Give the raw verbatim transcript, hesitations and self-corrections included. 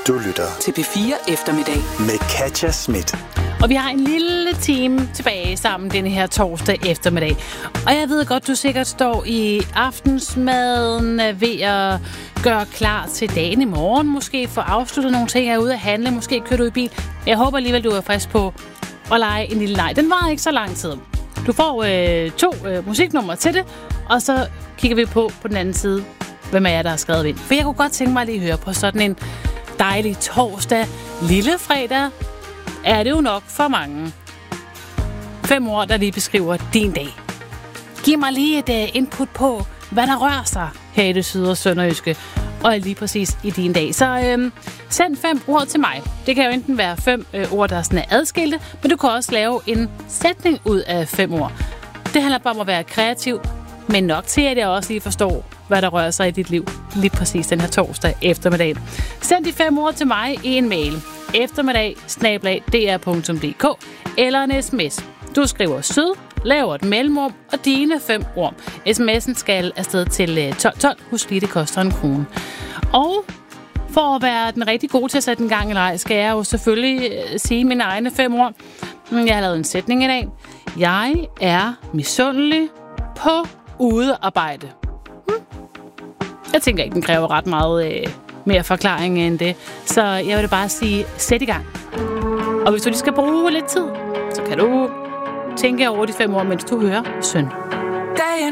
Du lytter til P fire Eftermiddag med Katja Schmidt. Og vi har en lille time tilbage sammen denne her torsdag eftermiddag. Og jeg ved godt, du sikkert står i aftensmaden ved at gøre klar til dagen i morgen. Måske få afsluttet nogle ting herude at handle. Måske kører du i bil. Jeg håber alligevel, du er frisk på at lege en lille leg. Den varer ikke så lang tid. Du får øh, to øh, musiknumre til det, og så kigger vi på på den anden side, hvem er jeg, der har skrevet ind. For jeg kunne godt tænke mig at lige høre på sådan en dejlig torsdag, lille fredag, er det jo nok for mange. Fem ord, der lige beskriver din dag. Giv mig lige et uh, input på, hvad der rører sig her i det syd- og sønderjyske, og lige præcis i din dag. Så øhm, send fem ord til mig. Det kan jo enten være fem øh, ord, der sådan er adskilte, men du kan også lave en sætning ud af fem ord. Det handler bare om at være kreativ, men nok til, at jeg også lige forstår, hvad der rører sig i dit liv lige præcis den her torsdag eftermiddag. Send de fem ord til mig i en mail. eftermiddag snabel-a d r punktum d k eller en sms. Du skriver syd, laver et mellemrum og dine fem ord. Sms'en skal afsted til tolv tolv. Husk lige, det koster en krone. Og for at være den rigtig gode til at sætte en gang i leg, skal jeg jo selvfølgelig sige mine egne fem ord. Jeg har lavet en sætning i dag. Jeg er misundelig på udearbejde. Hmm. Jeg tænker ikke, den kræver ret meget øh, mere forklaring end det. Så jeg vil bare sige, sæt i gang. Og hvis du lige skal bruge lidt tid, så kan du tænke over de fem ord, mens du hører Søn. Dagen